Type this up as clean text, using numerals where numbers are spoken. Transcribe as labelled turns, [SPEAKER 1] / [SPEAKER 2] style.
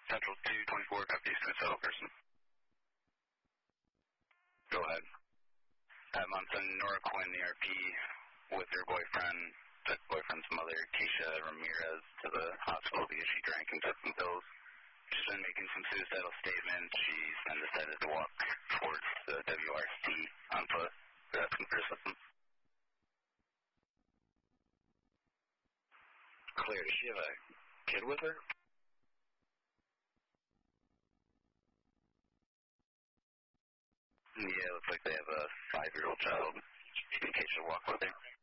[SPEAKER 1] Central 224, copy, suicidal person. Go ahead. I'm on some Nora Quinn ERP with her boyfriend, took boyfriend's mother, Keisha Ramirez, to the hospital because she drank and took some pills. She's been making some suicidal statements. She's then decided to walk towards the WRC on foot. They're asking for assistance. Clear. Does she have a kid with her? Yeah, it looks like they have a 5-year-old child. In case you walk with her.